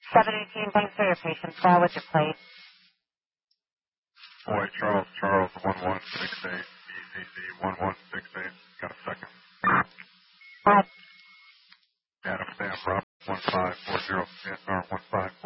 718, thanks for your patience. Call with your plate. Boy, Charles, 1168, ECC 1168. Got a second. What? Adam Sam, Rob 1540, 1540.